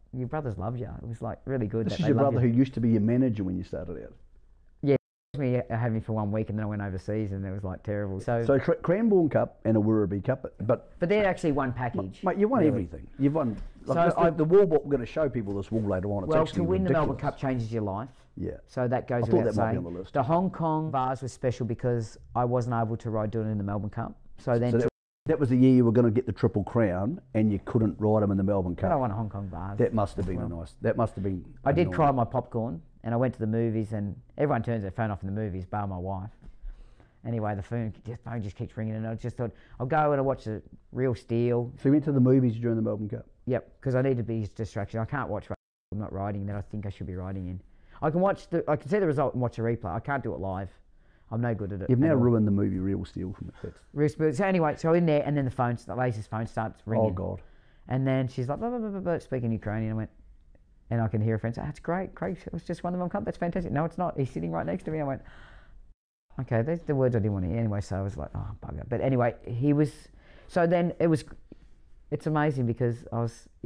your brothers love you. It was like really good This that is they your love brother you. who used to be your manager when you started out. Yeah, me had me for 1 week and then I went overseas and it was like terrible. So Cranbourne Cup and a Werribee Cup, but they're actually one package. mate, you won really. everything. You've won. So The wall. What we're going to show people this wall later on. It's well, actually to win ridiculous. the Melbourne Cup changes your life. Yeah. So that goes I thought without that might be saying. on the list. The Hong Kong Vase was special because I wasn't able to ride doing it in the Melbourne Cup. So that was the year you were going to get the Triple Crown and you couldn't ride them in the Melbourne Cup. I won a Hong Kong Vase. That must have been nice. That must have been. I did cry my popcorn, and I went to the movies, and everyone turns their phone off in the movies, bar my wife. Anyway, the phone just keeps ringing, and I just thought I'll go and I watch the Real Steel. So you went to the movies during the Melbourne Cup. Yep, because I need to be distraction. I can't watch. I'm not riding that I think I should be riding in. I can see the result and watch a replay. I can't do it live. I'm no good at it. You've now ruined the movie Real Steel for me. Real Steel. So anyway, so in there, and then the lady's phone starts ringing. Oh God! And then she's like, blah, blah, blah, blah, blah, speaking Ukrainian. I went, and I can hear a friend say, "That's great. Craig was just won the Melbourne Cup. That's fantastic." No, it's not. He's sitting right next to me. I went, okay, there's the words I didn't want to hear anyway. So I was like, oh bugger. But anyway, he was. So then it was. It's amazing because I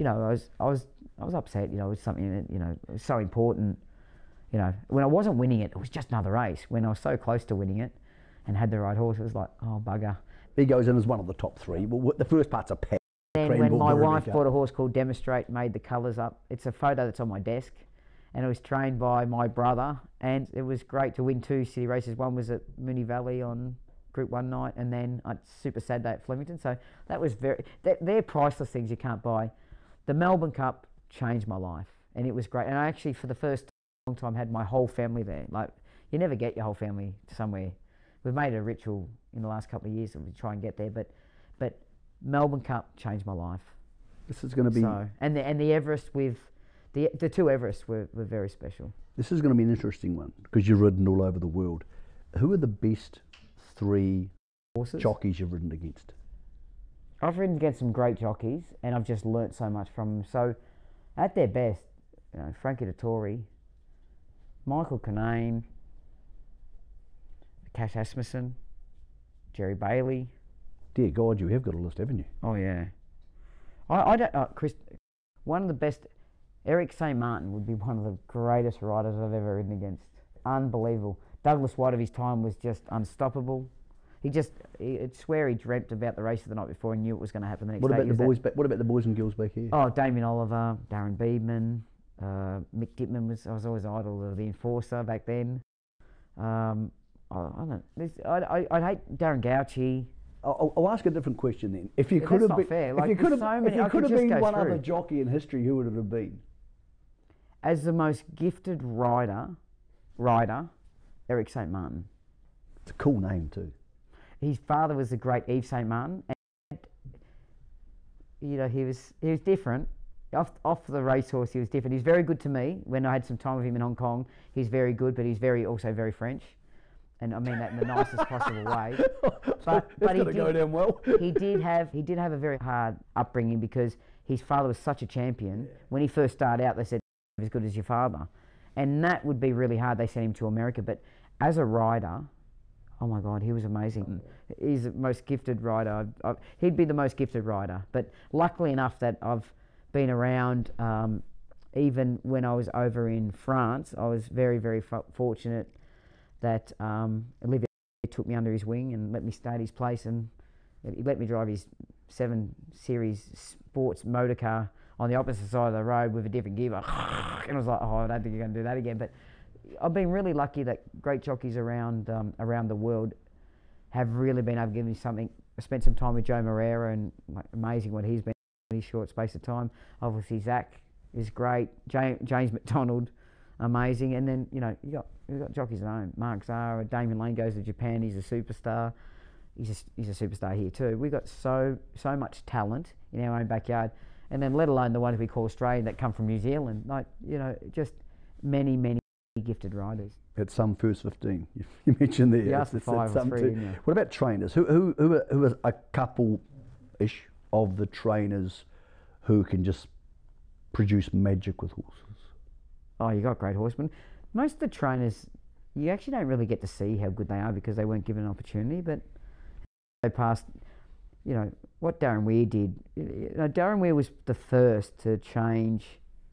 was upset. You know, it was something that it was so important. You know, when I wasn't winning it, it was just another race. When I was so close to winning it, and had the right horse, it was like, oh bugger. He goes in as one of the top three. Well, the first part's a pack. Then when my wife bought a horse called Demonstrate, made the colours up. It's a photo that's on my desk, and it was trained by my brother, and it was great to win 2 city races. One was at Moonee Valley on Group 1 night, and then at Super Saturday at Flemington. So that was they're priceless things you can't buy. The Melbourne Cup changed my life, and it was great. And I actually, for the first long time, had my whole family there. Like, you never get your whole family somewhere. We've made it a ritual in the last couple of years that we try and get there, but Melbourne Cup changed my life. This is going to be and the Everest with the 2 Everests were very special. This is going to be an interesting one because you've ridden all over the world. Who are the best 3 horses jockeys you've ridden against? I've ridden against some great jockeys, and I've just learnt so much from them. So, at their best, Frankie Dettori, Michael Kinane, Cash Asmussen, Jerry Bailey. Dear God, you have got a list, haven't you? Oh yeah. I don't. Chris, one of the best. Eric St. Martin would be one of the greatest riders I've ever ridden against. Unbelievable. Douglas White of his time was just unstoppable. I'd swear he dreamt about the race of the night before and knew it was going to happen the next day. What about the boys and girls back here? Oh, Damien Oliver, Darren Beedman, Mick Dittman I was always idol of the Enforcer back then. I don't know. I'd hate Darren Gauci. I'll ask a different question then. If you could have been, if you could have been one other jockey in history, who would it have been? As the most gifted rider, Eric St. Martin. It's a cool name too. His father was the great Yves St. Martin, and he was different. Off the racehorse, he was different. He's very good to me. When I had some time with him in Hong Kong, he's very good, but he's also very French. And I mean that in the nicest possible way. But he did go down well. he did have a very hard upbringing because his father was such a champion. Yeah. When he first started out, they said, "As good as your father," and that would be really hard. They sent him to America, but as a rider, oh my God, he was amazing. He's the most gifted rider. He'd be the most gifted rider. But luckily enough that I've been around. Even when I was over in France, I was very, very fortunate that Olivier took me under his wing and let me stay at his place, and he let me drive his 7 Series sports motor car on the opposite side of the road with a different gearbox. And I was like, oh, I don't think you're going to do that again. But I've been really lucky that great jockeys around the world have really been able to give me something. I spent some time with Joe Moreira, and amazing what he's been in his short space of time. Obviously, Zach is great. James McDonald, amazing. And then, you've got jockeys at home. Mark Zara, Damien Lane goes to Japan. He's a superstar. He's a superstar here too. We've got so much talent in our own backyard, and then let alone the ones we call Australian that come from New Zealand. Just many gifted riders. At some first 15, you mentioned there. You asked for 5 or 3, didn't you? What about trainers? Who are a couple-ish of the trainers who can just produce magic with horses? Oh, you got great horsemen. Most of the trainers, you actually don't really get to see how good they are because they weren't given an opportunity, but they passed, what Darren Weir did. Darren Weir was the first to change